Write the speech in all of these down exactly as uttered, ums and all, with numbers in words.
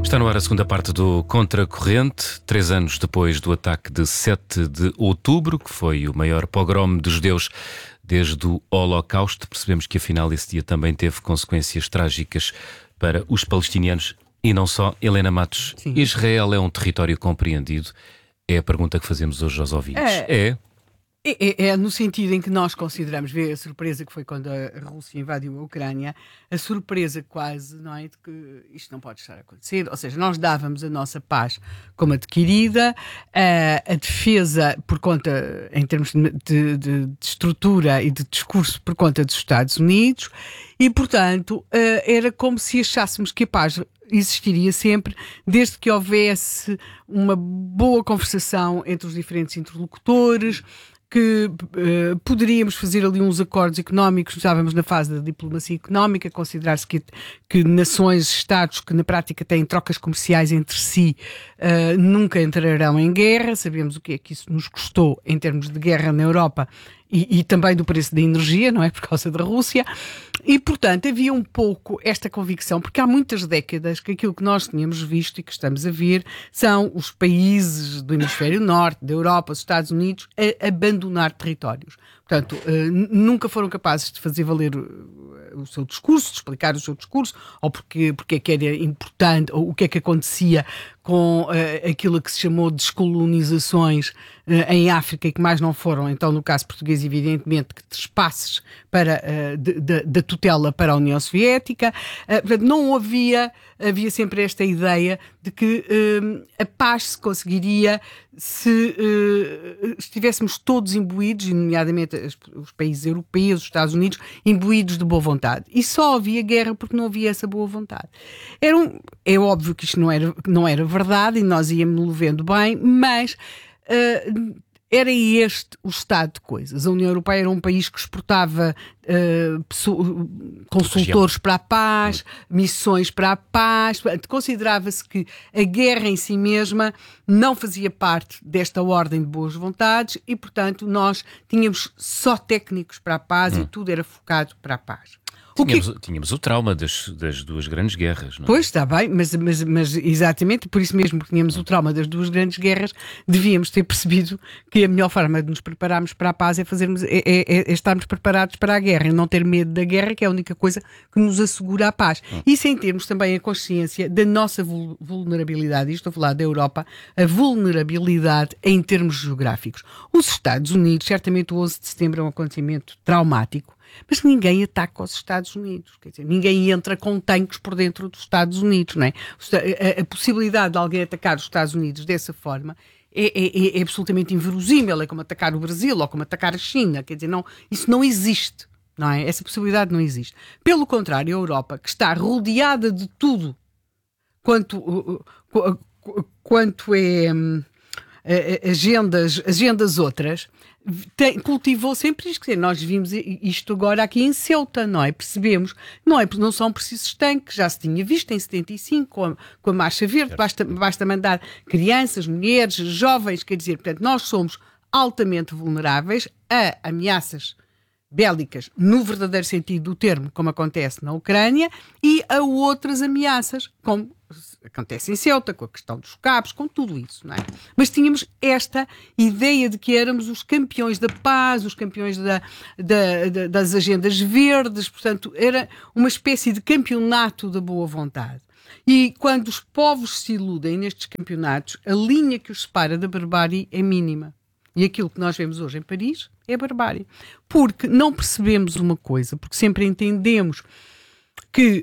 Está no ar a segunda parte do Contracorrente, três anos depois do ataque de sete de outubro, que foi o maior pogrom de judeus desde o Holocausto. Percebemos que afinal esse dia também teve consequências trágicas para os palestinianos e não só. Helena Matos, Sim. Israel é um território compreendido? É a pergunta que fazemos hoje aos ouvintes. É. é. É, é, é no sentido em que nós consideramos, ver a surpresa que foi quando a Rússia invadiu a Ucrânia, a surpresa quase, não é, de que isto não pode estar a acontecer. Ou seja, nós dávamos a nossa paz como adquirida, a, a defesa por conta, em termos de, de, de estrutura e de discurso, por conta dos Estados Unidos, e, portanto, era como se achássemos que a paz existiria sempre, desde que houvesse uma boa conversação entre os diferentes interlocutores, que uh, poderíamos fazer ali uns acordos económicos. Estávamos na fase da diplomacia económica, considerar-se que, que nações, Estados que na prática têm trocas comerciais entre si uh, nunca entrarão em guerra. Sabemos o que é que isso nos custou em termos de guerra na Europa e, e também do preço da energia, não é? Por causa da Rússia. E, portanto, havia um pouco esta convicção, porque há muitas décadas que aquilo que nós tínhamos visto e que estamos a ver são os países do hemisfério norte, da Europa, os Estados Unidos, a abandonar territórios. Portanto, nunca foram capazes de fazer valer o seu discurso, de explicar o seu discurso, ou porque, porque é que era importante, ou o que é que acontecia com uh, aquilo que se chamou de descolonizações uh, em África e que mais não foram, então no caso português evidentemente, que trespasses para, uh, de, de, da tutela para a União Soviética. Uh, portanto, não havia, havia sempre esta ideia de que uh, a paz se conseguiria se uh, estivéssemos todos imbuídos, nomeadamente os, os países europeus, os Estados Unidos, imbuídos de boa vontade. E só havia guerra porque não havia essa boa vontade. Era um, é óbvio que isto não era, não era verdade e nós íamos vendo bem, mas uh, era este o estado de coisas. A União Europeia era um país que exportava uh, pessoa, consultores para a paz, missões para a paz. Considerava-se que a guerra em si mesma não fazia parte desta ordem de boas vontades e, portanto, nós tínhamos só técnicos para a paz hum. e tudo era focado para a paz. Tínhamos, que... tínhamos o trauma das, das duas grandes guerras, não é? Pois, está bem, mas, mas, mas exatamente por isso mesmo que tínhamos o trauma das duas grandes guerras, devíamos ter percebido que a melhor forma de nos prepararmos para a paz é, fazermos, é, é, é estarmos preparados para a guerra e não ter medo da guerra, que é a única coisa que nos assegura a paz. Hum. E sem termos também a consciência da nossa vulnerabilidade, e estou a falar da Europa, a vulnerabilidade em termos geográficos. Os Estados Unidos, certamente o onze de setembro é um acontecimento traumático, mas ninguém ataca os Estados Unidos, quer dizer, ninguém entra com tanques por dentro dos Estados Unidos, não é? A, a, a possibilidade de alguém atacar os Estados Unidos dessa forma é, é, é absolutamente inverosímil, é como atacar o Brasil ou como atacar a China, quer dizer, não, isso não existe, não é? Essa possibilidade não existe. Pelo contrário, a Europa, que está rodeada de tudo quanto, quanto é hum, agendas, agendas outras, Tem, cultivou sempre isto, quer dizer, nós vimos isto agora aqui em Ceuta, não é? Percebemos, não, é, não são precisos tanques, já se tinha visto em setenta e cinco com a, com a Marcha Verde, basta, basta mandar crianças, mulheres, jovens, quer dizer, portanto, nós somos altamente vulneráveis a ameaças bélicas, no verdadeiro sentido do termo, como acontece na Ucrânia, e a outras ameaças, como acontece em Ceuta, com a questão dos cabos, com tudo isso, não é? Mas tínhamos esta ideia de que éramos os campeões da paz, os campeões da, da, da, das agendas verdes, portanto, era uma espécie de campeonato da boa vontade. E quando os povos se iludem nestes campeonatos, a linha que os separa da barbárie é mínima. E aquilo que nós vemos hoje em Paris é barbárie. Porque não percebemos uma coisa, porque sempre entendemos que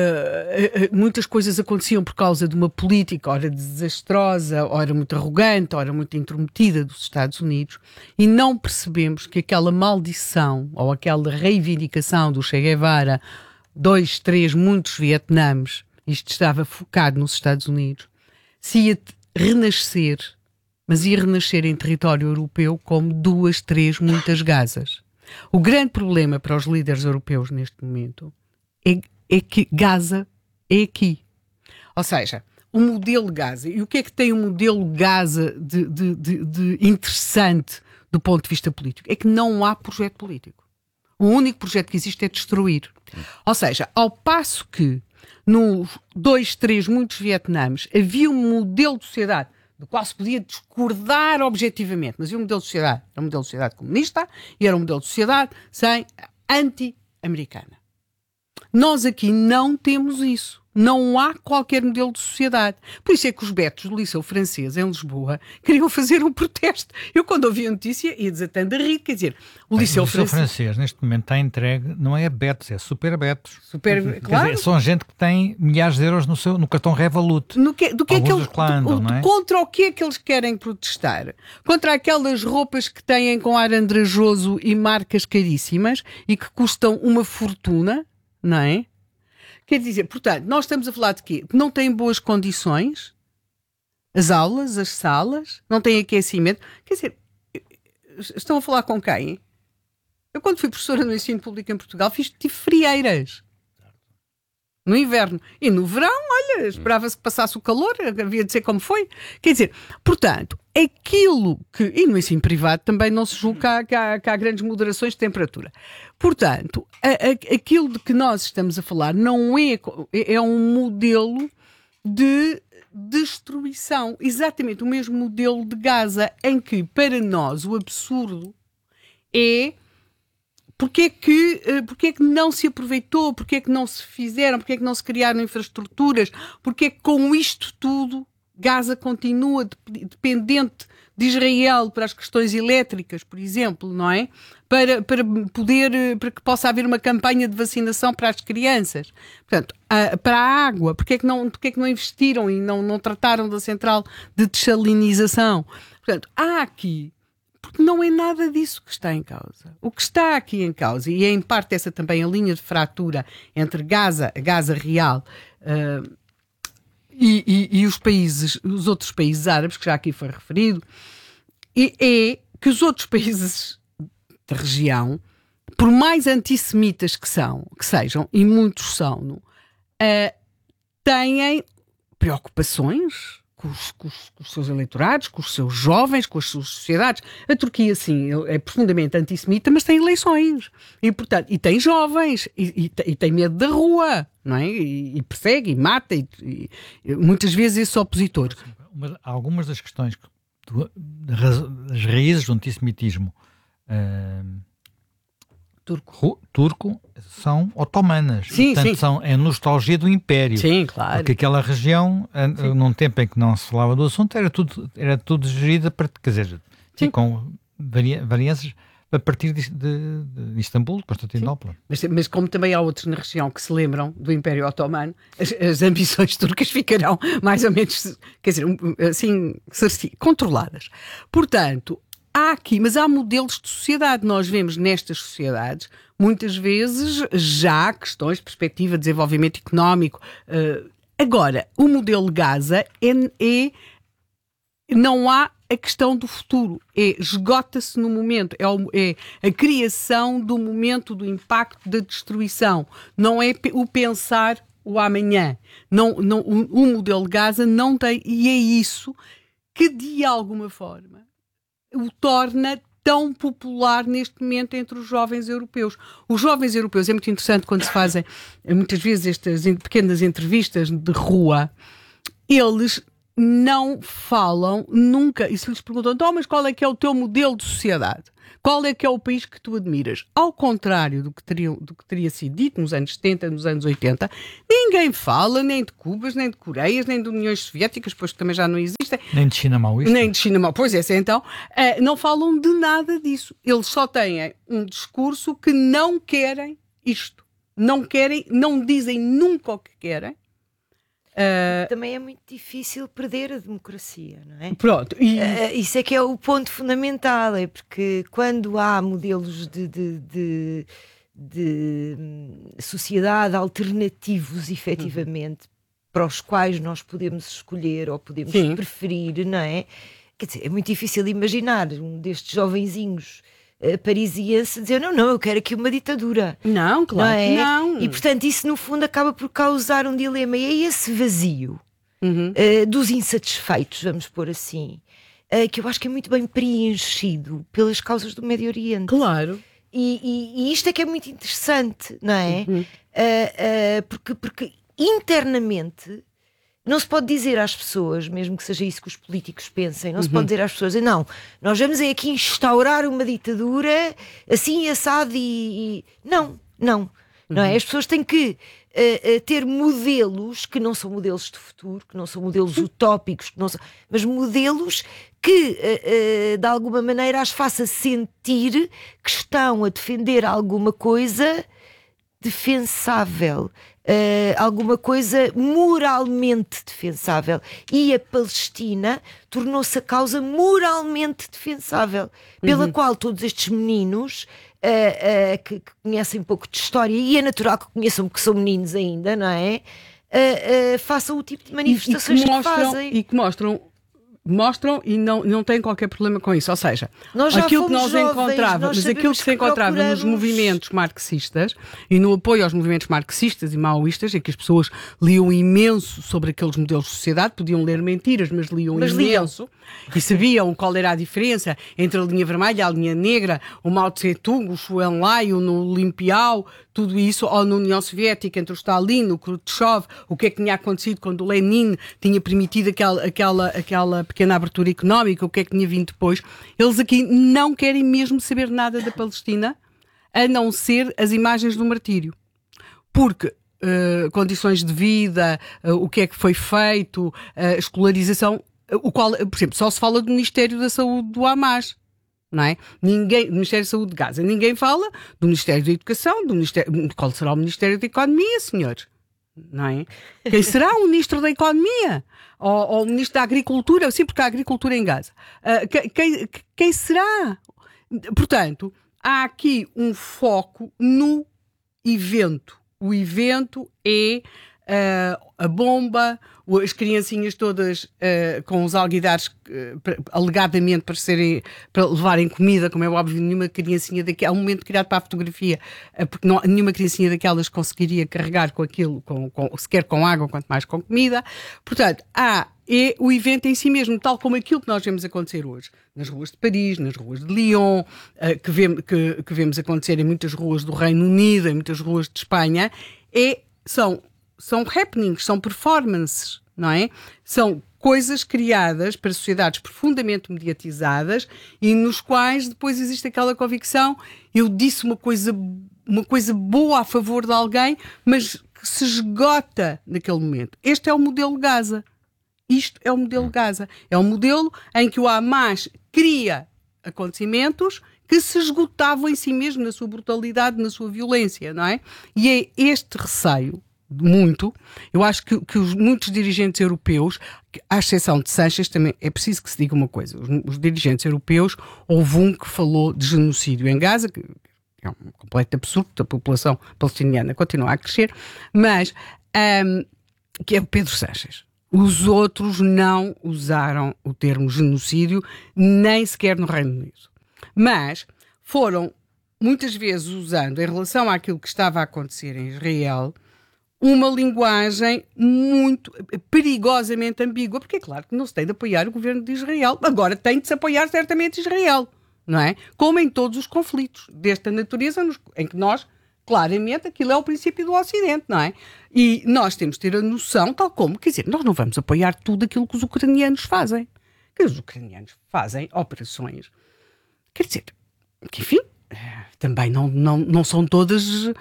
uh, muitas coisas aconteciam por causa de uma política, ora desastrosa, ora muito arrogante, ora muito intrometida dos Estados Unidos, e não percebemos que aquela maldição ou aquela reivindicação do Che Guevara, dois, três, muitos Vietnames, isto estava focado nos Estados Unidos, se ia renascer, mas ia renascer em território europeu como duas, três, muitas Gazas. O grande problema para os líderes europeus neste momento é, é que Gaza é aqui. Ou seja, o modelo Gaza. E o que é que tem o modelo Gaza de, de, de, de interessante do ponto de vista político? É que não há projeto político. O único projeto que existe é destruir. Ou seja, ao passo que nos dois, três, muitos Vietnãs, havia um modelo de sociedade do qual se podia discordar objetivamente, mas havia um modelo de sociedade, era um modelo de sociedade comunista e era um modelo de sociedade sem anti-americana. Nós aqui não temos isso. Não há qualquer modelo de sociedade. Por isso é que os betos do Liceu Francês, em Lisboa, queriam fazer um protesto. Eu, quando ouvi a notícia, ia desatando a rir. Quer dizer, o Liceu, o Liceu Francês... Francês, neste momento, está entregue, não é a betos, é super betos. Super, Quer claro. dizer, são gente que tem milhares de euros no, seu, no cartão Revolut. No que, do que é que eles, lá andam, do, não é? Contra o que é que eles querem protestar? Contra aquelas roupas que têm com ar andrajoso e marcas caríssimas e que custam uma fortuna, não é? Quer dizer, portanto, nós estamos a falar de quê? Não têm boas condições, as aulas, as salas, não têm aquecimento. Quer dizer, estão a falar com quem? Eu, quando fui professora no ensino público em Portugal, fiz, tive frieiras. No inverno. E no verão, olha, esperava-se que passasse o calor, havia de ser como foi. Quer dizer, portanto, aquilo que... E no ensino privado também não se julga que há, que há grandes moderações de temperatura. Portanto, a, a, aquilo de que nós estamos a falar não é... É um modelo de destruição. Exatamente o mesmo modelo de Gaza, em que, para nós, o absurdo é... Porque é, que, porque é que não se aproveitou? Porque é que não se fizeram? Porque é que não se criaram infraestruturas? Porque é que com isto tudo Gaza continua dependente de Israel para as questões elétricas, por exemplo, não é? Para, para poder, para que possa haver uma campanha de vacinação para as crianças. Portanto, a, para a água, porque é que não, porque é que não investiram e não, não trataram da central de dessalinização? Portanto, há aqui... Porque não é nada disso que está em causa. O que está aqui em causa, e é em parte essa também a linha de fratura entre Gaza, a Gaza real, uh, e, e, e os países, os outros países árabes, que já aqui foi referido, e é que os outros países da região, por mais antissemitas que são, que sejam, e muitos são, uh, têm preocupações Com os, com, os, com os seus eleitorados, com os seus jovens, com as suas sociedades. A Turquia, sim, é profundamente antissemita, mas tem eleições. E, portanto, e tem jovens, e, e, e tem medo da rua, não é? E, e persegue, e mata, e, e muitas vezes esses opositores. Uma, algumas das questões, do, das raízes do antissemitismo uh, turco. turco são otomanas. Sim, Portanto, sim. São, é nostalgia do Império. Sim, claro. Porque aquela região, sim. num tempo em que não se falava do assunto, era tudo, era tudo gerida, para, quer dizer, sim. com vari, varianças a partir de, de, de Istambul, de Constantinopla. Mas, mas como também há outros na região que se lembram do Império Otomano, as, as ambições turcas ficarão mais ou menos, quer dizer, assim, controladas. Portanto, há aqui, mas há modelos de sociedade. Nós vemos nestas sociedades, muitas vezes, já questões de perspectiva de desenvolvimento económico. Uh, agora, o modelo Gaza é, é... Não há a questão do futuro. É, esgota-se no momento. É, o, é a criação do momento do impacto da destruição. Não é o pensar o amanhã. Não, não, o, o modelo Gaza não tem... E é isso que, de alguma forma, o torna tão popular neste momento entre os jovens europeus. Os jovens europeus, é muito interessante quando se fazem muitas vezes estas pequenas entrevistas de rua, eles não falam nunca, e se lhes perguntam, então, mas qual é que é o teu modelo de sociedade? Qual é que é o país que tu admiras? Ao contrário do que, teria, do que teria sido dito nos anos setenta, nos anos oitenta, ninguém fala nem de Cubas, nem de Coreias, nem de Uniões Soviéticas, pois também já não existem. Nem de China maoísta. Nem de China maoísta. Pois é, então, uh, não falam de nada disso. Eles só têm um discurso que não querem isto. Não querem, não dizem nunca o que querem. Uh, Também é muito difícil perder a democracia, não é? Pronto. E... Uh, isso é que é o ponto fundamental, é porque quando há modelos de, de, de, de sociedade alternativos, efetivamente, uhum. para os quais nós podemos escolher ou podemos Sim. preferir, não é? Quer dizer, é muito difícil imaginar um destes jovenzinhos Uh, parisiense dizer, não, não, eu quero aqui uma ditadura. Não, claro não é? que não. E, portanto, isso no fundo acaba por causar um dilema. E é esse vazio uhum. uh, dos insatisfeitos, vamos pôr assim, uh, que eu acho que é muito bem preenchido pelas causas do Médio Oriente. Claro. E, e, e isto é que é muito interessante, não é? Uhum. Uh, uh, porque, porque internamente não se pode dizer às pessoas, mesmo que seja isso que os políticos pensem, não se Uhum. pode dizer às pessoas, não, nós vamos aqui instaurar uma ditadura assim assado e... e... Não, não. Uhum. Não é? As pessoas têm que uh, uh, ter modelos que não são modelos de futuro, que não são modelos utópicos, que não são, mas modelos que uh, uh, de alguma maneira as faça sentir que estão a defender alguma coisa defensável. Uh, alguma coisa moralmente defensável, e a Palestina tornou-se a causa moralmente defensável, pela uhum. qual todos estes meninos uh, uh, que, que conhecem pouco de história, e é natural que conheçam porque são meninos ainda, não é? Uh, uh, façam o tipo de manifestações e, e que, mostram, que fazem e que mostram mostram e não, não têm qualquer problema com isso. Ou seja, nós já aquilo que nós jovens, encontrávamos, nós mas aquilo que se encontrava procuramos... nos movimentos marxistas e no apoio aos movimentos marxistas e maoístas, em que as pessoas liam imenso sobre aqueles modelos de sociedade, podiam ler mentiras, mas liam mas imenso liam. E sabiam qual era a diferença entre a linha vermelha e a linha negra, o Mao Tse-tung, o Xu Enlai, o Olimpiao, tudo isso, ou na União Soviética, entre o Stalin, o Khrushchev, o que é que tinha acontecido quando o Lenin tinha permitido aquela, aquela, aquela pequena abertura económica, o que é que tinha vindo depois. Eles aqui não querem mesmo saber nada da Palestina, a não ser as imagens do martírio. Porque uh, condições de vida, uh, o que é que foi feito, a uh, escolarização, uh, o qual, por exemplo, só se fala do Ministério da Saúde do Hamas. Não é? Ninguém, do Ministério da Saúde de Gaza, ninguém fala do Ministério da Educação, do Ministério, qual será o Ministério da Economia, senhores? Não é? Quem será o Ministro da Economia? Ou, ou o Ministro da Agricultura? Sim, porque há agricultura em Gaza. Uh, quem, quem, quem será? Portanto, há aqui um foco no evento. O evento é uh, a bomba, as criancinhas todas uh, com os alguidares uh, para, alegadamente para, serem, para levarem comida, como é óbvio, nenhuma criancinha daquela, há um momento criado para a fotografia, uh, porque não, nenhuma criancinha daquelas conseguiria carregar com aquilo, com, com, sequer com água, quanto mais com comida. Portanto, há é o evento em si mesmo, tal como aquilo que nós vemos acontecer hoje, nas ruas de Paris, nas ruas de Lyon, uh, que, vemos, que, que vemos acontecer em muitas ruas do Reino Unido, em muitas ruas de Espanha, é, são São happenings, são performances, não é? São coisas criadas para sociedades profundamente mediatizadas e nos quais depois existe aquela convicção, eu disse uma coisa, uma coisa boa a favor de alguém, mas que se esgota naquele momento. Este é o modelo Gaza. Isto é o modelo Gaza. É um modelo em que o Hamas cria acontecimentos que se esgotavam em si mesmo, na sua brutalidade, na sua violência, não é? E é este receio muito, eu acho que, que os, muitos dirigentes europeus, à exceção de Sánchez, também é preciso que se diga uma coisa, os, os dirigentes europeus, houve um que falou de genocídio em Gaza, que é um completo absurdo, a população palestiniana continua a crescer, mas um, que é o Pedro Sánchez. Os outros não usaram o termo genocídio, nem sequer no Reino Unido. Mas foram, muitas vezes, usando, em relação àquilo que estava a acontecer em Israel, uma linguagem muito perigosamente ambígua, porque é claro que não se tem de apoiar o governo de Israel, agora tem de se apoiar certamente Israel, não é? Como em todos os conflitos desta natureza, em que nós, claramente, aquilo é o princípio do Ocidente, não é? E nós temos de ter a noção, tal como, quer dizer, nós não vamos apoiar tudo aquilo que os ucranianos fazem. Que os ucranianos fazem operações, quer dizer, que enfim, também não, não, não são todas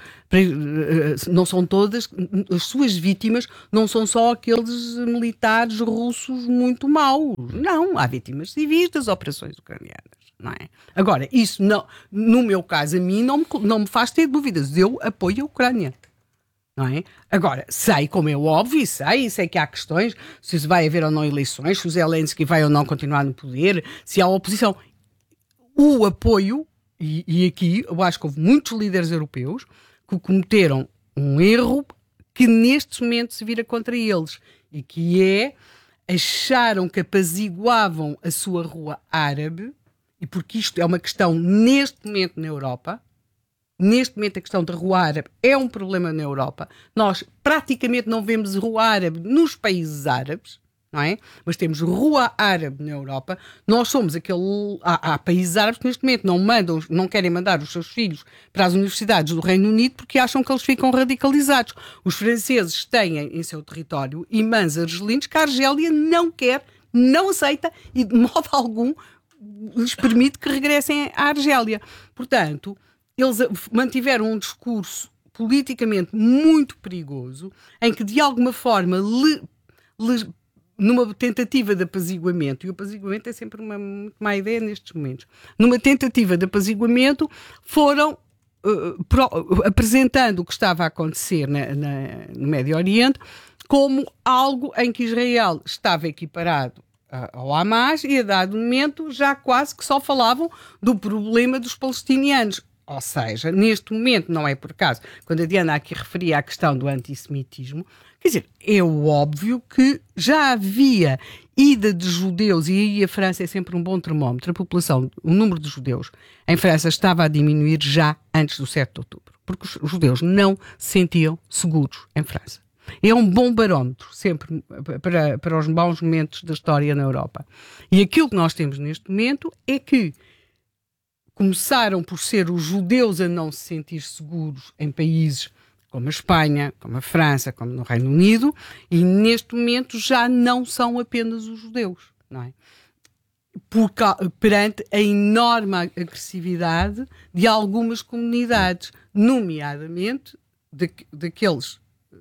não são todas as suas vítimas não são só aqueles militares russos muito maus, não, há vítimas civis das operações ucranianas, não é? Agora, isso não, no meu caso a mim não me, não me faz ter dúvidas, eu apoio a Ucrânia, não é? Agora, sei, como é óbvio, sei, sei que há questões, se vai haver ou não eleições, se o Zelensky vai ou não continuar no poder, se há oposição, o apoio. E, e aqui eu acho que houve muitos líderes europeus que cometeram um erro que neste momento se vira contra eles e que é, acharam que apaziguavam a sua rua árabe, e porque isto é uma questão neste momento na Europa, neste momento a questão da rua árabe é um problema na Europa, nós praticamente não vemos rua árabe nos países árabes, não é? Mas temos rua árabe na Europa. Nós somos aquele... Há, há países árabes que neste momento não mandam, não querem mandar os seus filhos para as universidades do Reino Unido porque acham que eles ficam radicalizados. Os franceses têm em seu território imãs argelinos que a Argélia não quer, não aceita e de modo algum lhes permite que regressem à Argélia. Portanto, eles mantiveram um discurso politicamente muito perigoso em que de alguma forma le, le, numa tentativa de apaziguamento, e o apaziguamento é sempre uma muito má ideia nestes momentos, numa tentativa de apaziguamento foram uh, pro, uh, apresentando o que estava a acontecer na, na, no Médio Oriente como algo em que Israel estava equiparado uh, ao Hamas e a dado momento já quase que só falavam do problema dos palestinianos. Ou seja, neste momento, não é por acaso, quando a Diana aqui referia à questão do antissemitismo, quer dizer, é óbvio que já havia ida de judeus, e aí a França é sempre um bom termómetro, a população, o número de judeus em França estava a diminuir já antes do sete de outubro, porque os judeus não se sentiam seguros em França. É um bom barómetro, sempre, para, para os bons momentos da história na Europa. E aquilo que nós temos neste momento é que começaram por ser os judeus a não se sentir seguros em países como a Espanha, como a França, como no Reino Unido, e neste momento já não são apenas os judeus, não é? Por, perante a enorme agressividade de algumas comunidades, nomeadamente de, daqueles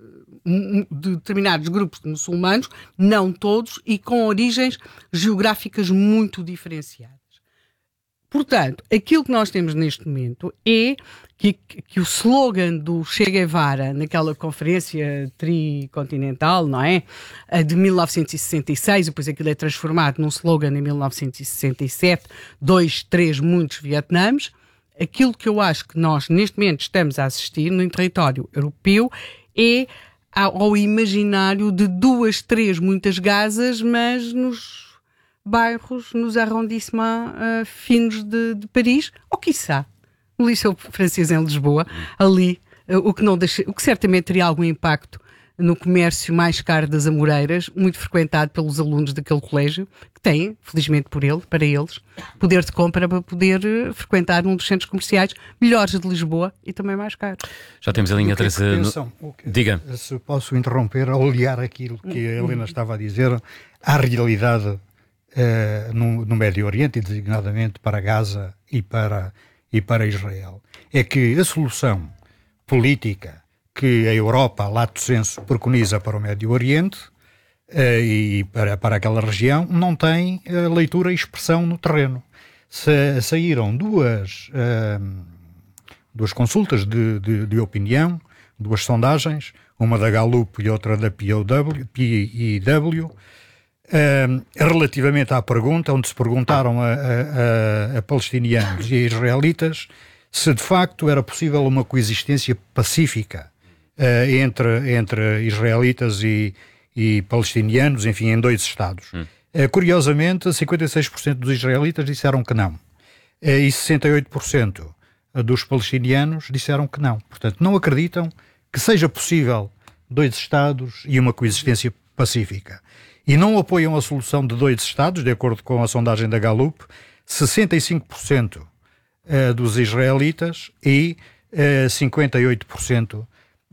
de determinados grupos de muçulmanos, não todos, e com origens geográficas muito diferenciadas. Portanto, aquilo que nós temos neste momento é que, que o slogan do Che Guevara, naquela conferência tricontinental, não é? De mil novecentos e sessenta e seis, depois aquilo é transformado num slogan em mil novecentos e sessenta e sete, dois, três, muitos Vietnãs. Aquilo que eu acho que nós neste momento estamos a assistir no território europeu é ao imaginário de duas, três, muitas Gazas, mas nos bairros, nos arrondissements uh, finos de, de Paris, ou quiçá no Liceu Francês em Lisboa, ali, uh, o, que não deixa, o que certamente teria algum impacto no comércio mais caro das Amoreiras, muito frequentado pelos alunos daquele colégio, que têm, felizmente por ele, para eles, poder de compra para poder uh, frequentar um dos centros comerciais melhores de Lisboa e também mais caros. Já temos a linha Teresa. É no... Diga. Se posso interromper, ao olhar aquilo que a Helena estava a dizer, à realidade Uh, no, no Médio Oriente, e designadamente para Gaza e para, e para Israel, é que a solução política que a Europa, lato sensu, preconiza para o Médio Oriente uh, e para, para aquela região, não tem uh, leitura e expressão no terreno. Se, saíram duas, uh, duas consultas de, de, de opinião, duas sondagens, uma da Gallup e outra da P I W, Uh, relativamente à pergunta, onde se perguntaram a, a, a palestinianos e a israelitas se de facto era possível uma coexistência pacífica uh, entre, entre israelitas e, e palestinianos, enfim, em dois Estados. Hum. Uh, curiosamente, cinquenta e seis por cento dos israelitas disseram que não. Uh, e sessenta e oito por cento dos palestinianos disseram que não. Portanto, não acreditam que seja possível dois Estados e uma coexistência pacífica. E não apoiam a solução de dois Estados, de acordo com a sondagem da Gallup, sessenta e cinco por cento dos israelitas e cinquenta e oito por cento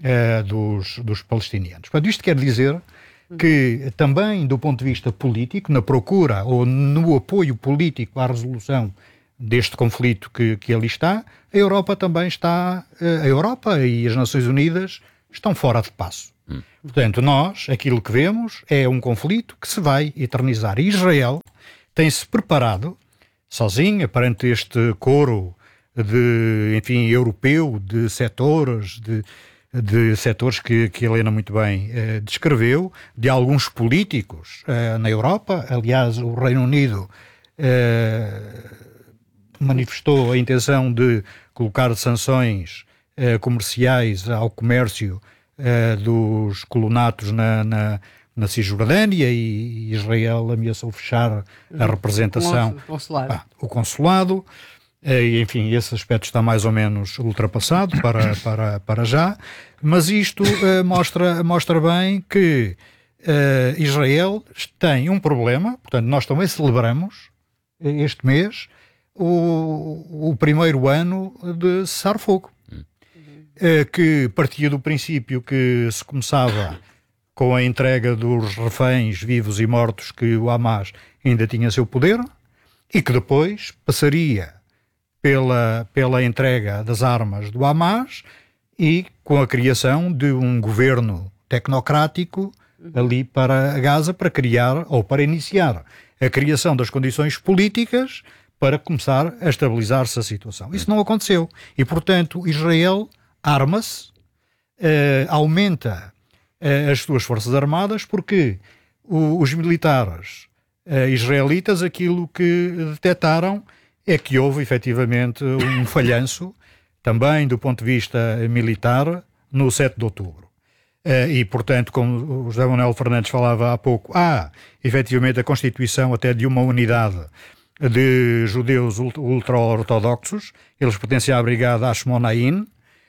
dos, dos palestinianos. Portanto, isto quer dizer que também do ponto de vista político, na procura ou no apoio político à resolução deste conflito que, que ali está, a Europa também está, a Europa e as Nações Unidas estão fora de passo. Portanto, nós, aquilo que vemos é um conflito que se vai eternizar. E Israel tem-se preparado, sozinha, perante este coro de, enfim, europeu, de setores, de, de setores que, que a Helena muito bem eh, descreveu, de alguns políticos eh, na Europa. Aliás, o Reino Unido eh, manifestou a intenção de colocar sanções eh, comerciais ao comércio Uh, dos colonatos na, na, na Cisjordânia, e Israel ameaçou fechar a representação, o consulado, ah, o consulado uh, e, enfim, esse aspecto está mais ou menos ultrapassado para, para, para já, mas isto uh, mostra, mostra bem que uh, Israel tem um problema, portanto, nós também celebramos este mês o, o primeiro ano de cessar-fogo, uhum. uh, que partia do princípio que se começava com a entrega dos reféns vivos e mortos que o Hamas ainda tinha a seu poder, e que depois passaria pela, pela entrega das armas do Hamas e com a criação de um governo tecnocrático ali para Gaza, para criar ou para iniciar a criação das condições políticas para começar a estabilizar-se a situação. Isso não aconteceu. E, portanto, Israel arma-se, uh, aumenta uh, as suas forças armadas, porque o, os militares uh, israelitas, aquilo que detectaram é que houve, efetivamente, um falhanço, também do ponto de vista militar, no sete de outubro. Uh, e, portanto, como o José Manuel Fernandes falava há pouco, há, efetivamente, a constituição até de uma unidade de judeus ultra-ortodoxos, eles pertencem à brigada Ashmonaim,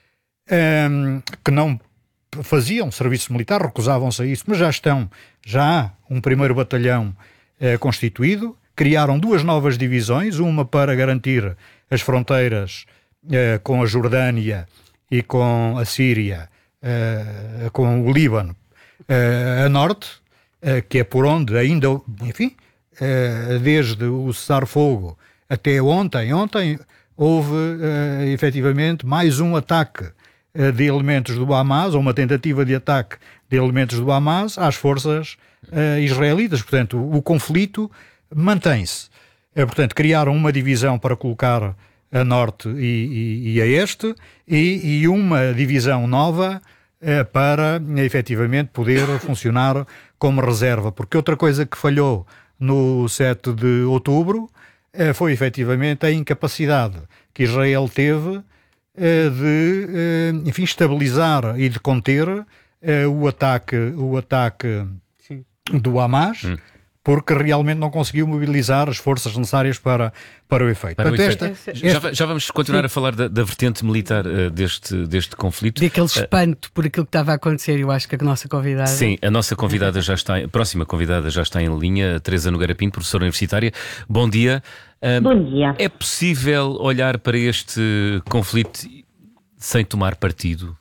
um, que não faziam serviço militar, recusavam-se a isso, mas já estão, já há um primeiro batalhão uh, constituído, criaram duas novas divisões, uma para garantir as fronteiras uh, com a Jordânia e com a Síria, uh, com o Líbano, uh, a norte, uh, que é por onde ainda, enfim, uh, desde o cessar-fogo até ontem, ontem houve uh, efetivamente mais um ataque uh, de elementos do Hamas, ou uma tentativa de ataque de elementos do Hamas às forças uh, israelitas. Portanto, o, o conflito mantém-se. Uh, portanto, criaram uma divisão para colocar a norte e, e, e a este, e, e uma divisão nova eh, para, efetivamente, poder funcionar como reserva. Porque outra coisa que falhou no sete de outubro eh, foi, efetivamente, a incapacidade que Israel teve eh, de, eh, enfim, estabilizar e de conter eh, o ataque, o ataque Sim. do Hamas, hum. porque realmente não conseguiu mobilizar as forças necessárias para, para o efeito. Para Portanto, o efeito. Esta, esta... Já, já vamos continuar Sim. a falar da, da vertente militar uh, deste, deste conflito. Daquele espanto uh, por aquilo que estava a acontecer, eu acho que a nossa convidada... Sim, a nossa convidada já está, a próxima convidada já está em linha, a Teresa Nogueira Pinto, professora universitária. Bom dia. Uh, Bom dia. É possível olhar para este conflito sem tomar partido?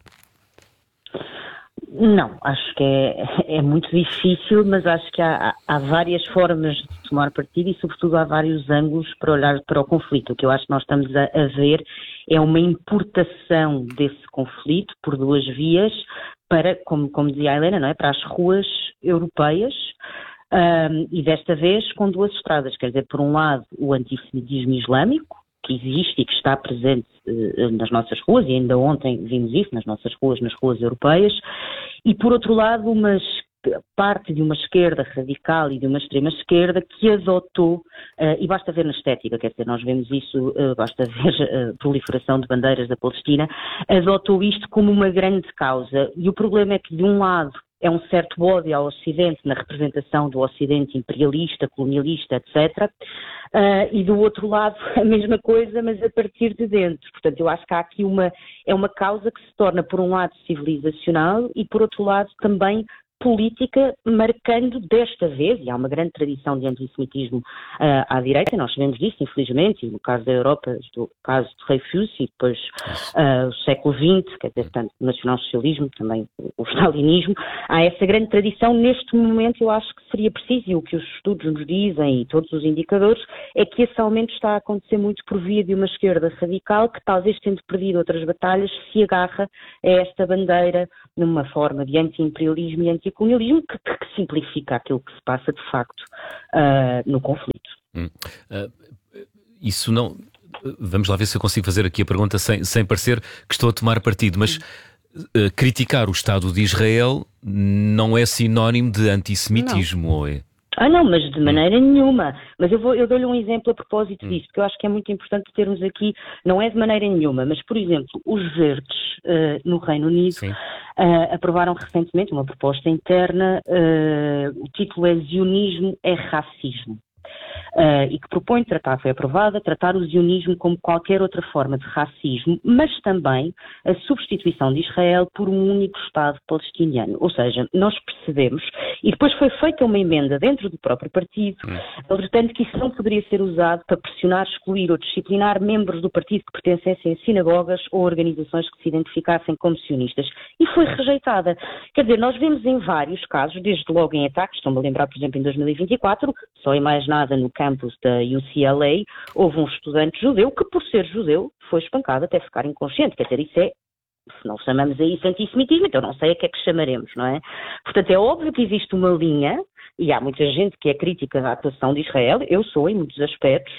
Não, acho que é, é muito difícil, mas acho que há, há várias formas de tomar partido e, sobretudo, há vários ângulos para olhar para o conflito. O que eu acho que nós estamos a, a ver é uma importação desse conflito por duas vias para, como, como dizia a Helena, não é? Para as ruas europeias. Um, e desta vez com duas estradas, quer dizer, por um lado o antissemitismo islâmico, que existe e que está presente uh, nas nossas ruas, e ainda ontem vimos isso nas nossas ruas, nas ruas europeias, e por outro lado uma parte de uma esquerda radical e de uma extrema esquerda que adotou, uh, e basta ver na estética, quer dizer, nós vemos isso, uh, basta ver a proliferação de bandeiras da Palestina, adotou isto como uma grande causa, e o problema é que de um lado é um certo ódio ao Ocidente na representação do Ocidente imperialista, colonialista, etcétera. Uh, e do outro lado a mesma coisa, mas a partir de dentro. Portanto, eu acho que há aqui uma, é uma causa que se torna, por um lado, civilizacional e, por outro lado, também política, marcando desta vez, e há uma grande tradição de antissemitismo uh, à direita, nós sabemos disso, infelizmente, e no caso da Europa, no caso de Dreyfus e depois uh, o século vinte, quer dizer, tanto o nacionalsocialismo, também o stalinismo, há essa grande tradição. Neste momento eu acho que seria preciso, e o que os estudos nos dizem e todos os indicadores, é que esse aumento está a acontecer muito por via de uma esquerda radical que, talvez tendo perdido outras batalhas, se agarra a esta bandeira numa forma de anti-imperialismo e anti colonialismo que, que simplifica aquilo que se passa de facto uh, no conflito. Hum. Uh, isso não... Vamos lá ver se eu consigo fazer aqui a pergunta sem, sem parecer que estou a tomar partido, mas uh, criticar o Estado de Israel não é sinónimo de antissemitismo, não. Ou é? Ah não, mas de maneira hum. nenhuma. Mas eu, vou, eu dou-lhe um exemplo a propósito hum. disso, porque eu acho que é muito importante termos aqui, não é de maneira nenhuma, mas, por exemplo, os verdes uh, no Reino Unido uh, aprovaram recentemente uma proposta interna, uh, o título é Zionismo é Racismo. uh, e que propõe tratar, foi aprovada, tratar o zionismo como qualquer outra forma de racismo, mas também a substituição de Israel por um único Estado palestiniano. Ou seja, nós percebemos, e depois foi feita uma emenda dentro do próprio partido, portanto que isso não poderia ser usado para pressionar, excluir ou disciplinar membros do partido que pertencessem a sinagogas ou organizações que se identificassem como sionistas. E foi rejeitada. Quer dizer, nós vemos em vários casos, desde logo em ataques, estou-me a lembrar, por exemplo, em dois mil e vinte e quatro, só em mais nada no campus da U C L A, houve um estudante judeu que, por ser judeu, foi espancado até ficar inconsciente. Quer dizer, isso é, se não chamamos a isso antissemitismo, então não sei a que é que chamaremos, não é? Portanto, é óbvio que existe uma linha, e há muita gente que é crítica da atuação de Israel, eu sou em muitos aspectos,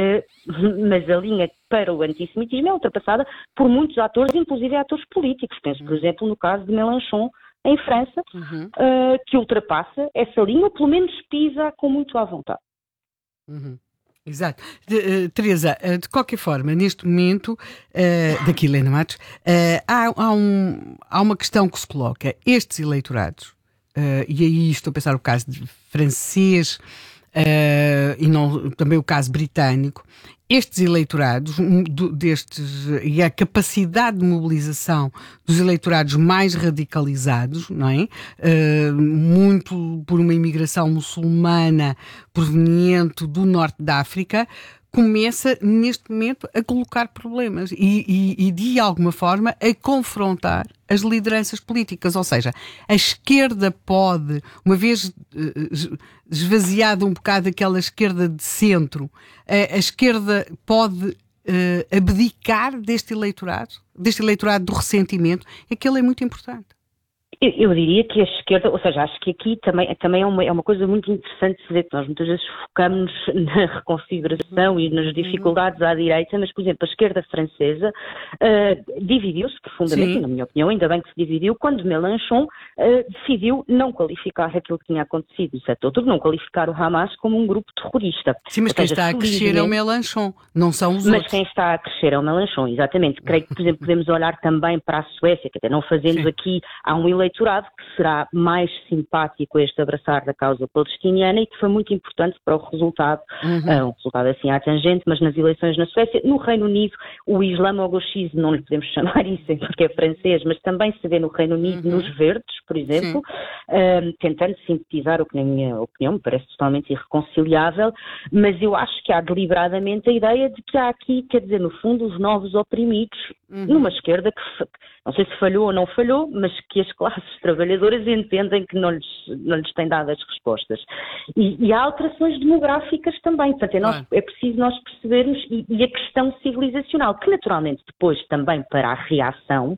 uh, mas a linha para o antissemitismo é ultrapassada por muitos atores, inclusive atores políticos. Penso, por exemplo, no caso de Mélenchon, em França, uhum. uh, que ultrapassa essa linha, ou pelo menos pisa com muito à vontade. Uhum. Exato. De, uh, Teresa, uh, de qualquer forma, neste momento, uh, daqui Helena Matos, uh, há, há, um, há uma questão que se coloca. Estes eleitorados, uh, e aí estou a pensar o caso de francês uh, e não, também o caso britânico, estes eleitorados, destes, e a capacidade de mobilização dos eleitorados mais radicalizados, não é? Uh, muito por uma imigração muçulmana proveniente do norte da África, começa neste momento a colocar problemas e, e, e de alguma forma a confrontar as lideranças políticas, ou seja, a esquerda pode, uma vez esvaziada um bocado aquela esquerda de centro, a, a esquerda pode uh, abdicar deste eleitorado, deste eleitorado do ressentimento, é que ele é muito importante. Eu, eu diria que a esquerda, ou seja, acho que aqui também, também é, uma, é uma coisa muito interessante de dizer que nós muitas vezes focamos na reconfiguração e nas dificuldades à direita, mas, por exemplo, a esquerda francesa uh, dividiu-se profundamente, Sim. na minha opinião, ainda bem que se dividiu, quando Mélenchon uh, decidiu não qualificar aquilo que tinha acontecido no sete de outubro, não qualificar o Hamas como um grupo terrorista. Sim, mas quem seja, está a crescer é o Mélenchon, não são os mas outros. Mas quem está a crescer é o Mélenchon, exatamente. Creio que, por exemplo, podemos olhar também para a Suécia, que até não fazemos Sim. aqui, há um eleitorado que será mais simpático a este abraçar da causa palestiniana e que foi muito importante para o resultado, uhum. uh, um resultado assim à tangente, mas nas eleições na Suécia. No Reino Unido, o islamo-gauchismo, não lhe podemos chamar isso porque é francês, mas também se vê no Reino Unido uhum. nos verdes, por exemplo, uh, tentando sintetizar o que na minha opinião me parece totalmente irreconciliável, mas eu acho que há deliberadamente a ideia de que há aqui, quer dizer, no fundo, os novos oprimidos, uhum. numa esquerda que, não sei se falhou ou não falhou, mas que as classes trabalhadoras entendem que não lhes, não lhes têm dado as respostas. E, e há alterações demográficas também, portanto é, nós, ah. é preciso nós percebermos, e, e a questão civilizacional, que naturalmente depois também para a reação,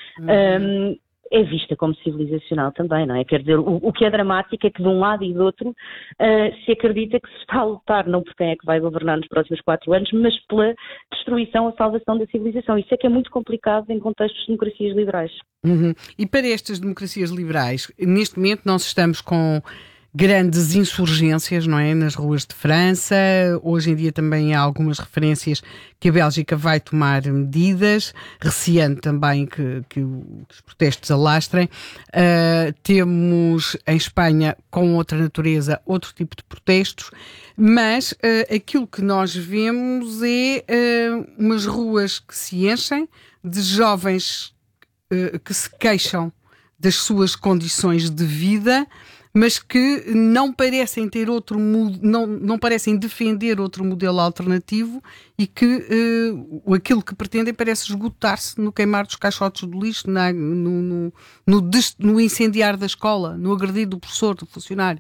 uhum. um, é vista como civilizacional também, não é? Quer dizer, o, o que é dramático é que de um lado e do outro uh, se acredita que se está a lutar não por quem é que vai governar nos próximos quatro anos, mas pela destruição ou salvação da civilização. Isso é que é muito complicado em contextos de democracias liberais. Uhum. E para estas democracias liberais, neste momento nós estamos com grandes insurgências, não é? Nas ruas de França. Hoje em dia também há algumas referências que a Bélgica vai tomar medidas, receando também que, que os protestos alastrem. Uh, temos em Espanha, com outra natureza, outro tipo de protestos, mas uh, aquilo que nós vemos é uh, umas ruas que se enchem de jovens uh, que se queixam das suas condições de vida, mas que não parecem ter outro não, não parecem defender outro modelo alternativo e que uh, aquilo que pretendem parece esgotar-se no queimar dos caixotes do lixo, na, no, no, no, des, no incendiar da escola, no agredir do professor, do funcionário.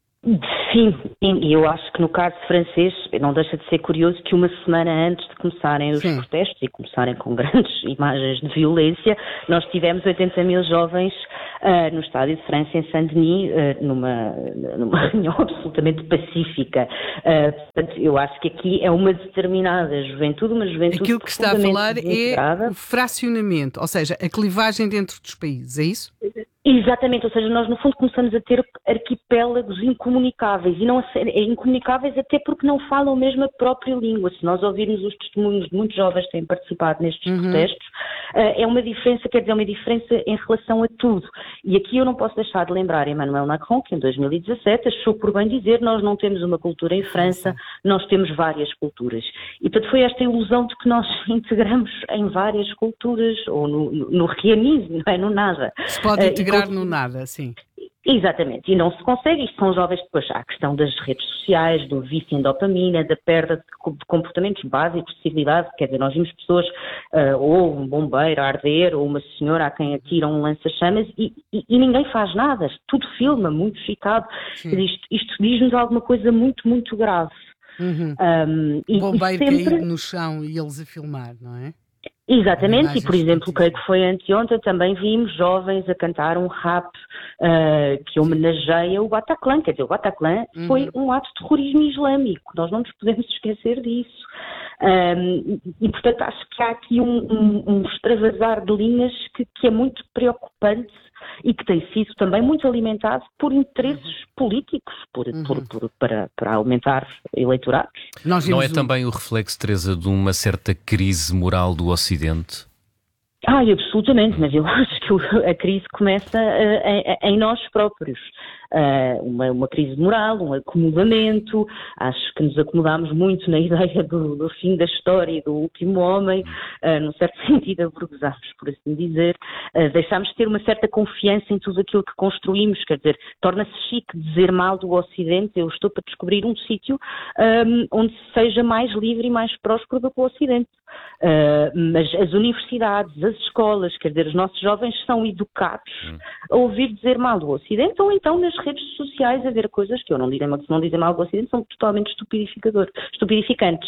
Sim, e eu acho que no caso francês não deixa de ser curioso que uma semana antes de começarem os Sim. protestos e começarem com grandes imagens de violência, nós tivemos oitenta mil jovens uh, no estádio de França, em Saint-Denis, uh, numa, numa reunião absolutamente pacífica. Uh, portanto, eu acho que aqui é uma determinada juventude, uma juventude Aquilo que está a falar é o fracionamento, ou seja, a clivagem dentro dos países, é isso? Exatamente, ou seja, nós no fundo começamos a ter arquipélagos arquipélagos incomunicáveis, e não incomunicáveis até porque não falam mesmo a própria língua. Se nós ouvirmos os testemunhos de muitos jovens que têm participado nestes uhum. protestos, é uma diferença, quer dizer, uma diferença em relação a tudo. E aqui eu não posso deixar de lembrar Emmanuel Macron, que em dois mil e dezassete achou por bem dizer: nós não temos uma cultura em França, nós temos várias culturas. E portanto foi esta ilusão de que nós integramos em várias culturas, ou no, no, no reamismo, não é? No nada. Se pode integrar uh, no nada, sim. Exatamente, e não se consegue. Isto são jovens depois, há a questão das redes sociais, do vício em dopamina, da perda de comportamentos básicos de civilidade. Quer dizer, nós vimos pessoas, uh, ou um bombeiro a arder, ou uma senhora a quem atiram um lança-chamas, e, e, e ninguém faz nada, tudo filma, muito excitado. Isto, isto diz-nos alguma coisa muito, muito grave. Uhum. Um, e, o bombeiro sempre... caído no chão e eles a filmar, não é? Exatamente, e por exemplo, creio que foi anteontem, também vimos jovens a cantar um rap uh, que homenageia o Bataclan. Quer dizer, o Bataclan uhum. foi um ato de terrorismo islâmico, nós não nos podemos esquecer disso. Um, e, portanto, acho que há aqui um, um, um extravasar de linhas que, que é muito preocupante e que tem sido também muito alimentado por interesses uhum. políticos, por, uhum. por, por, para, para aumentar eleitorados. Não é um... também o reflexo, Teresa, de uma certa crise moral do Ocidente? Ah, absolutamente, mas eu acho que a crise começa uh, em, em nós próprios. Uh, uma, uma crise moral, um acomodamento. Acho que nos acomodámos muito na ideia do, do fim da história e do último homem, uh, num certo sentido aburguesámos, por assim dizer. Uh, deixámos de ter uma certa confiança em tudo aquilo que construímos, quer dizer, torna-se chique dizer mal do Ocidente. Eu estou para descobrir um sítio um, onde seja mais livre e mais próspero do que o Ocidente. Uh, mas as universidades, as escolas, quer dizer, os nossos jovens são educados a ouvir dizer mal do Ocidente, ou então nas redes sociais a ver coisas que eu não direi, mas se não dizem mal do Ocidente são totalmente estupidificadores, estupidificantes.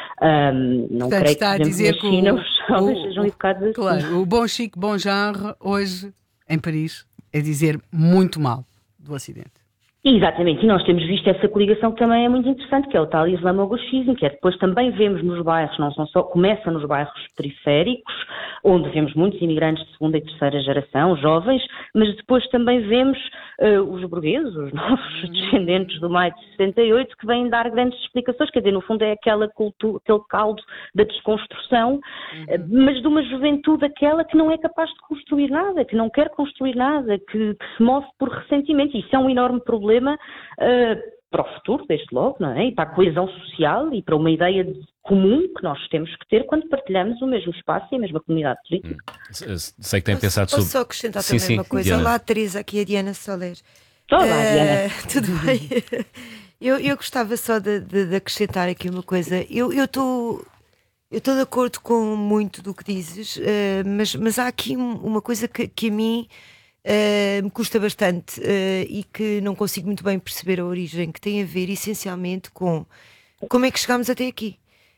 Um, não Portanto, creio está que, a dizer na China que o, os jovens o, sejam educados assim. Claro, o bom chique, bom genre, hoje, em Paris, é dizer muito mal do Ocidente. Exatamente, e nós temos visto essa coligação que também é muito interessante, que é o tal islamogoshismo, que é depois também vemos nos bairros, não são só, começa nos bairros periféricos, onde vemos muitos imigrantes de segunda e terceira geração, jovens, mas depois também vemos uh, os burgueses, os novos descendentes do maio de sessenta e oito, que vêm dar grandes explicações, quer dizer, no fundo é aquela cultura, aquele caldo da desconstrução, uhum. uh, mas de uma juventude aquela que não é capaz de construir nada, que não quer construir nada, que, que se move por ressentimento, e isso é um enorme problema. Uh, para o futuro, desde logo, não é? E para a coesão social e para uma ideia de comum que nós temos que ter quando partilhamos o mesmo espaço e a mesma comunidade política. Hum. Sei que tem posso, pensado posso sobre... Posso só acrescentar sim, também sim, uma coisa? Diana. Olá, Teresa, aqui é a Diana Soler. Olá, uh, Diana. Tudo bem? eu, eu gostava só de, de, de acrescentar aqui uma coisa. Eu estou... Eu estou de acordo com muito do que dizes, uh, mas, mas há aqui uma coisa que, que a mim Uh, me custa bastante uh, e que não consigo muito bem perceber a origem, que tem a ver essencialmente com como é que chegámos até aqui.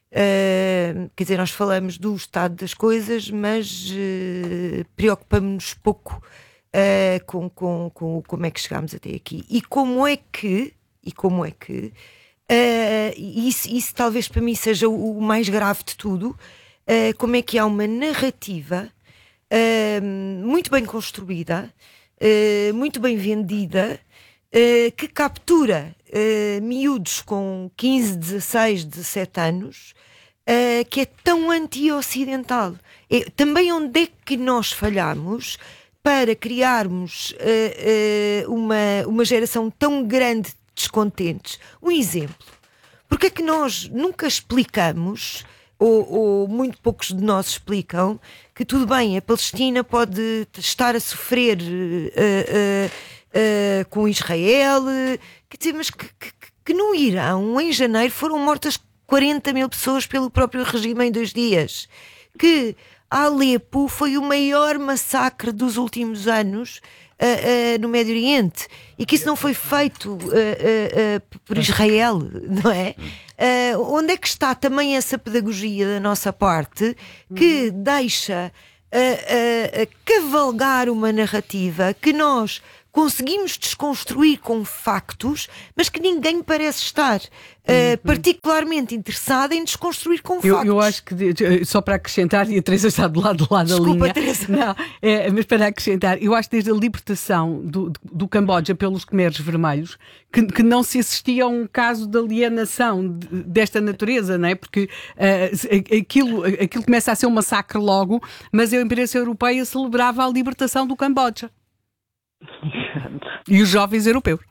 Uh, quer dizer, nós falamos do estado das coisas, mas uh, preocupamos-nos pouco uh, com, com, com como é que chegámos até aqui e como é que, e como é que uh, isso, isso talvez para mim seja o, o mais grave de tudo, uh, como é que há uma narrativa Uh, muito bem construída, uh, muito bem vendida, uh, que captura uh, miúdos com quinze, dezasseis, dezassete anos, uh, que é tão anti-ocidental. É, também onde é que nós falhamos para criarmos uh, uh, uma, uma geração tão grande de descontentes? Um exemplo. Porque é que nós nunca explicamos... Ou, ou muito poucos de nós explicam que tudo bem, a Palestina pode estar a sofrer uh, uh, uh, com Israel, uh, quer dizer, mas que, que, que no Irão, em janeiro, foram mortas quarenta mil pessoas pelo próprio regime em dois dias, que Alepo foi o maior massacre dos últimos anos uh, uh, no Médio Oriente, e que isso não foi feito uh, uh, uh, por Israel, não é? Uh, onde é que está também essa pedagogia da nossa parte que deixa uh, uh, uh, cavalgar uma narrativa que nós conseguimos desconstruir com factos, mas que ninguém parece estar uh, particularmente interessado em desconstruir com eu, factos. Eu acho que, só para acrescentar, e a Teresa está do lado do lado Desculpa, da linha. Teresa. Não, é, mas para acrescentar, eu acho que desde a libertação do, do Camboja pelos Khmeres Vermelhos, que, que não se assistia a um caso de alienação de, desta natureza, não é? Porque uh, aquilo, aquilo começa a ser um massacre logo, mas a imprensa europeia celebrava a libertação do Camboja. E os jovens europeus.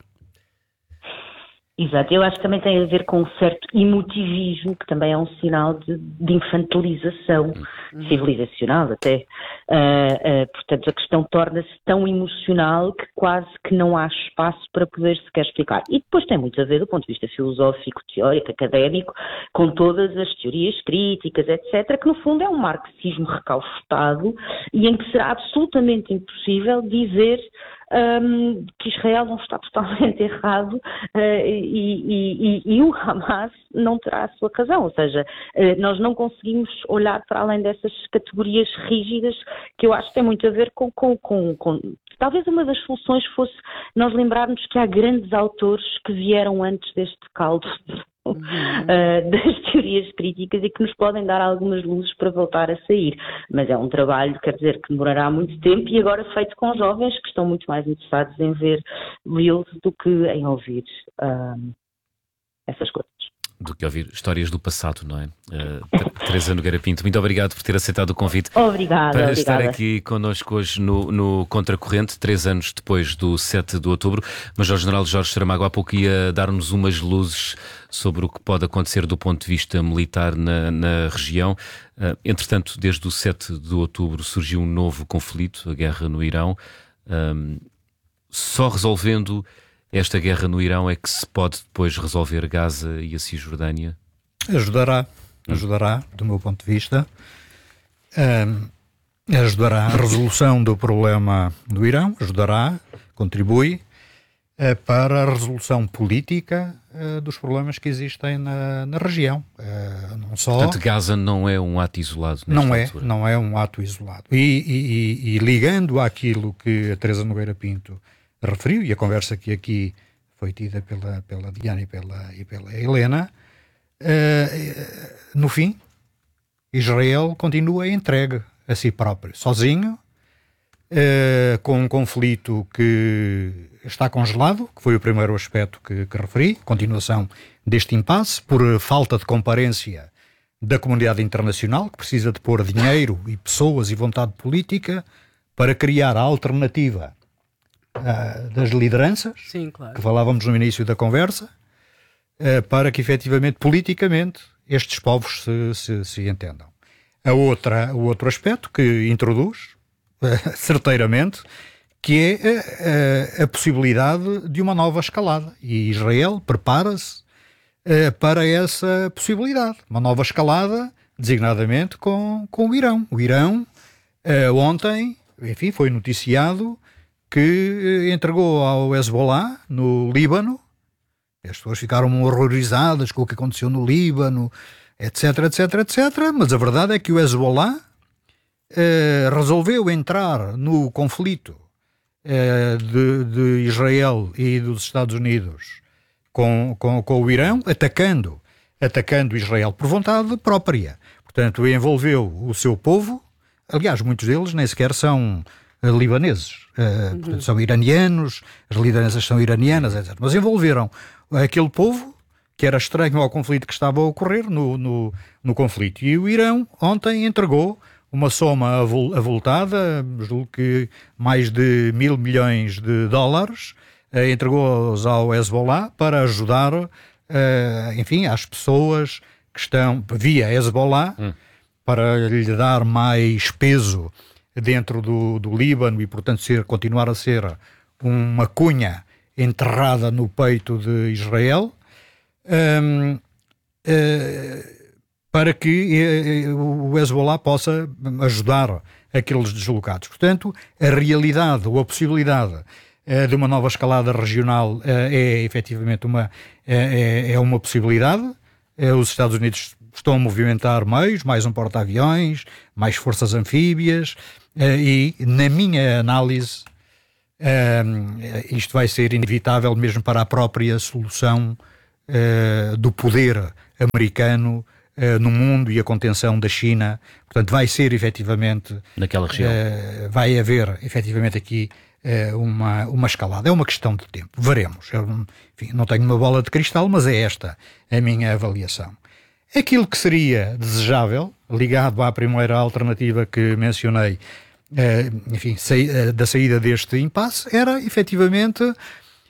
Exato, eu acho que também tem a ver com um certo emotivismo, que também é um sinal de, de infantilização civilizacional até. Uh, uh, portanto, a questão torna-se tão emocional que quase que não há espaço para poder sequer explicar. E depois tem muito a ver, do ponto de vista filosófico, teórico, académico, com todas as teorias críticas, etcétera, que no fundo é um marxismo recaustado e em que será absolutamente impossível dizer Um, que Israel não está totalmente errado uh, e, e, e, e o Hamas não terá a sua razão, ou seja, uh, nós não conseguimos olhar para além dessas categorias rígidas, que eu acho que tem muito a ver com, com, com, com... Talvez uma das soluções fosse nós lembrarmos que há grandes autores que vieram antes deste caldo uh, das teorias críticas e que nos podem dar algumas luzes para voltar a sair. Mas é um trabalho, quer dizer, que demorará muito tempo e agora feito com jovens que estão muito mais interessados em ver reels do que em ouvir uh, essas coisas. Do que ouvir histórias do passado, não é? Uh, Teresa Nogueira Pinto, muito obrigado por ter aceitado o convite. Obrigada, para obrigada. estar aqui connosco hoje no, no Contracorrente, três anos depois do sete de outubro. Major-General Jorge Saramago há pouco ia dar-nos umas luzes sobre o que pode acontecer do ponto de vista militar na, na região. Uh, entretanto, desde o sete de outubro surgiu um novo conflito, a guerra no Irão. Um, só resolvendo esta guerra no Irão é que se pode depois resolver Gaza e a Cisjordânia? Ajudará, ajudará, do meu ponto de vista, um, ajudará a resolução do problema do Irão, ajudará, contribui uh, para a resolução política uh, dos problemas que existem na, na região. Uh, não só... Portanto, Gaza não é um ato isolado nesta não é, altura. Não é um ato isolado. E, e, e, e ligando àquilo que a Teresa Nogueira Pinto referiu, e a conversa que aqui foi tida pela, pela Diana e pela, e pela Helena, uh, no fim, Israel continua entregue a si próprio, sozinho, uh, com um conflito que está congelado, que foi o primeiro aspecto que, que referi, continuação deste impasse, por falta de comparência da comunidade internacional, que precisa de pôr dinheiro e pessoas e vontade política para criar a alternativa Uh, das lideranças, Sim, claro, que falávamos no início da conversa, uh, para que efetivamente, politicamente, estes povos se, se, se entendam. A outra, o outro aspecto que introduz, uh, certeiramente, que é uh, a possibilidade de uma nova escalada. E Israel prepara-se uh, para essa possibilidade. Uma nova escalada, designadamente com, com o Irão. O Irão, uh, ontem, enfim, foi noticiado que entregou ao Hezbollah, no Líbano. As pessoas ficaram horrorizadas com o que aconteceu no Líbano, etc, etc, etcétera. Mas a verdade é que o Hezbollah eh, resolveu entrar no conflito eh, de, de Israel e dos Estados Unidos com, com, com o Irão, atacando, atacando Israel por vontade própria. Portanto, envolveu o seu povo. Aliás, muitos deles nem sequer são libaneses, uh, uhum. portanto, são iranianos, as lideranças são iranianas, etcétera. Mas envolveram aquele povo que era estranho ao conflito que estava a ocorrer no, no, no conflito. E o Irão ontem entregou uma soma avultada, julgo que mais de mil milhões de dólares, uh, entregou-os ao Hezbollah para ajudar, uh, enfim, as pessoas que estão via Hezbollah, hum. para lhe dar mais peso dentro do, do Líbano e, portanto, ser, continuar a ser uma cunha enterrada no peito de Israel, um, uh, para que uh, o Hezbollah possa ajudar aqueles deslocados. Portanto, a realidade ou a possibilidade uh, de uma nova escalada regional uh, é efetivamente uma, é, é uma possibilidade. Uh, os Estados Unidos estão a movimentar meios, mais um porta-aviões, mais forças anfíbias, uh, e, na minha análise, Uh, isto vai ser inevitável mesmo para a própria solução uh, do poder americano uh, no mundo e a contenção da China. Portanto, vai ser efetivamente... Naquela região. Uh, vai haver efetivamente aqui uh, uma, uma escalada. É uma questão de tempo. Veremos. Eu, enfim, não tenho uma bola de cristal, mas é esta a minha avaliação. Aquilo que seria desejável, ligado à primeira alternativa que mencionei, Uh, enfim, sa uh, da saída deste impasse, era efetivamente uh,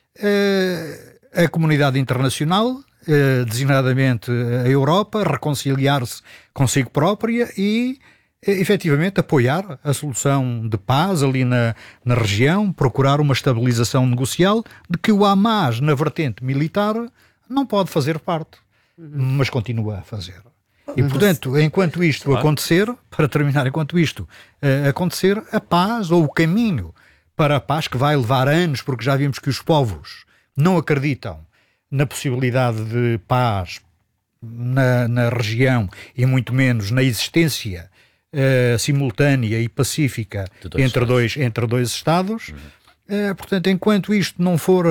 a comunidade internacional, uh, designadamente a Europa, reconciliar-se consigo própria e uh, efetivamente apoiar a solução de paz ali na, na região, procurar uma estabilização negocial de que o Hamas, na vertente militar, não pode fazer parte, uhum. mas continua a fazer. E, portanto, enquanto isto acontecer, para terminar, enquanto isto uh, acontecer, a paz ou o caminho para a paz, que vai levar anos, porque já vimos que os povos não acreditam na possibilidade de paz na, na região e muito menos na existência uh, simultânea e pacífica dois entre, dois, entre dois Estados. Uhum. Uh, portanto, enquanto isto não for...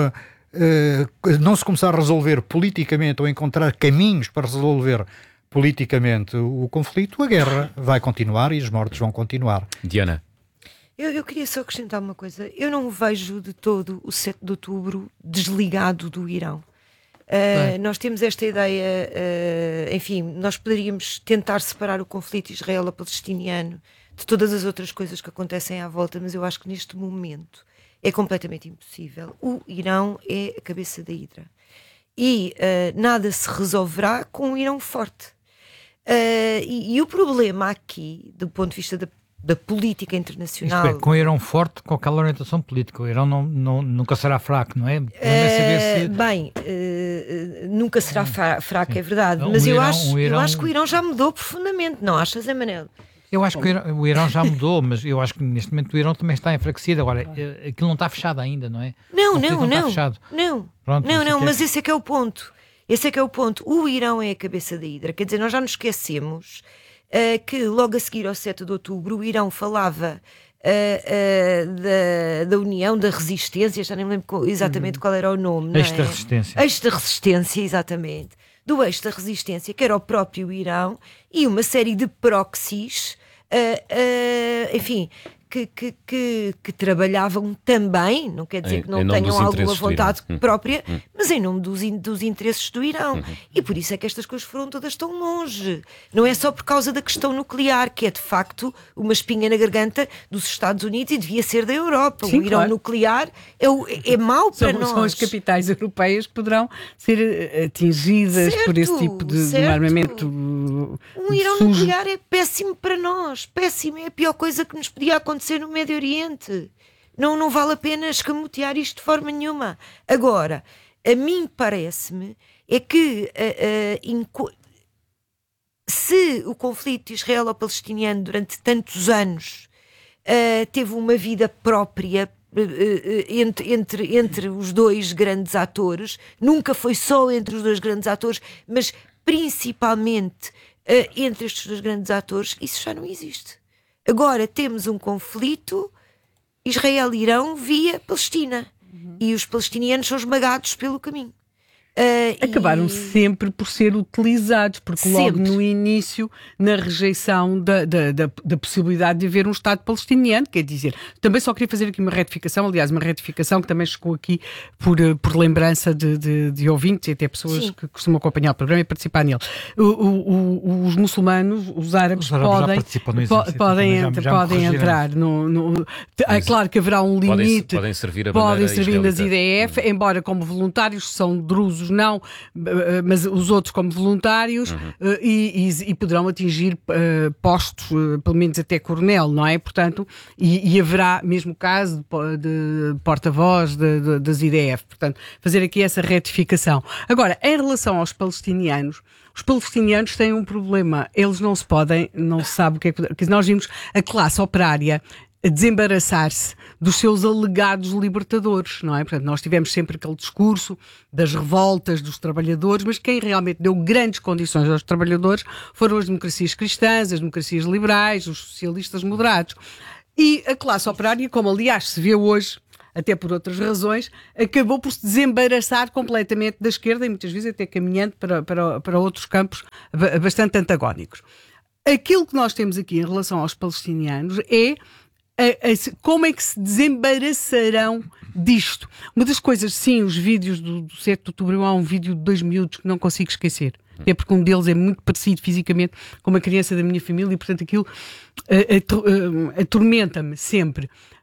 Uh, não se começar a resolver politicamente ou encontrar caminhos para resolver politicamente o conflito, a guerra vai continuar e os mortos vão continuar. Diana. Eu, eu queria só acrescentar uma coisa. Eu não vejo de todo o sete de outubro desligado do Irão. Uh, nós temos esta ideia, uh, enfim, nós poderíamos tentar separar o conflito israelo-palestiniano de todas as outras coisas que acontecem à volta, mas eu acho que neste momento é completamente impossível. O Irão é a cabeça da hidra. E uh, nada se resolverá com um Irão forte. Uh, e, e o problema aqui, do ponto de vista da, da política internacional... Isto é, com o Irão forte, com aquela orientação política. O Irão não, não, nunca será fraco, não é? Uh, se... Bem, uh, nunca será fraco, sim. É verdade. Um mas eu, Irão, acho, um Irão... eu acho que o Irão já mudou profundamente, não achas, Zé Manel? Eu acho que o Irão, o Irão já mudou, mas eu acho que neste momento o Irão também está enfraquecido. Agora, aquilo não está fechado ainda, não é? Não, não, não. Não, não, está não, Pronto, não, não é... mas esse é que é o ponto. Esse é que é o ponto. O Irão é a cabeça da hidra. Quer dizer, nós já nos esquecemos uh, que logo a seguir ao sete de outubro o Irão falava uh, uh, da, da União da Resistência, já nem me lembro exatamente uhum. qual era o nome. Eixo da Resistência. Eixo da Resistência, exatamente. Do Eixo da Resistência, que era o próprio Irão, e uma série de proxies, uh, uh, enfim... Que, que, que, que trabalhavam também, não quer dizer em, que não tenham alguma vontade própria, hum. mas em nome dos, in, dos interesses do Irão. Uhum. E por isso é que estas coisas foram todas tão longe. Não é só por causa da questão nuclear, que é de facto uma espinha na garganta dos Estados Unidos e devia ser da Europa. Sim, o Irão claro. Nuclear é, o, é mau para são, nós. São as capitais europeias que poderão ser atingidas certo, por esse tipo de, de armamento. O Irão sujo. Nuclear é péssimo para nós. Péssimo, é a pior coisa que nos podia acontecer no Médio Oriente. Não, não vale a pena escamotear isto de forma nenhuma. Agora, a mim parece-me é que uh, uh, se o conflito israelo-palestiniano durante tantos anos uh, teve uma vida própria uh, uh, entre, entre, entre os dois grandes atores, nunca foi só entre os dois grandes atores, mas principalmente uh, entre estes dois grandes atores, isso já não existe. Agora temos um conflito Israel-Irão via Palestina. Uhum. E os palestinianos são esmagados pelo caminho. Uh, Acabaram e... sempre por ser utilizados, porque sempre. Logo no início, na rejeição da, da, da, da possibilidade de haver um Estado palestiniano, quer dizer, também só queria fazer aqui uma retificação, aliás, uma retificação que também chegou aqui por, por lembrança de, de, de ouvintes e até pessoas Sim. que costumam acompanhar o programa e participar nele. O, o, o, os muçulmanos, os árabes, os árabes podem, po, podem, já, já podem entrar no, no... É claro que haverá um limite. Podem, podem servir a podem servir nas israelita. I D F, uhum. embora como voluntários, são drusos não, mas os outros como voluntários uhum. e, e, e poderão atingir uh, postos, uh, pelo menos até coronel, não é? Portanto, e, e haverá mesmo caso de, de porta-voz de, de, das I D F. Portanto, fazer aqui essa retificação. Agora, em relação aos palestinianos, os palestinianos têm um problema. Eles não se podem, não se sabe o que é que... Nós vimos a classe operária a desembaraçar-se dos seus alegados libertadores, não é? Portanto, nós tivemos sempre aquele discurso das revoltas dos trabalhadores, mas quem realmente deu grandes condições aos trabalhadores foram as democracias cristãs, as democracias liberais, os socialistas moderados. E a classe operária, como aliás se vê hoje, até por outras razões, acabou por se desembaraçar completamente da esquerda e muitas vezes até caminhando para, para, para outros campos bastante antagónicos. Aquilo que nós temos aqui em relação aos palestinianos é A, a, como é que se desembaraçarão disto? Uma das coisas, sim, os vídeos do, do sete de outubro, há um vídeo de dois minutos que não consigo esquecer, até porque um deles é muito parecido fisicamente com uma criança da minha família e, portanto, aquilo uh, ator, uh, atormenta-me sempre.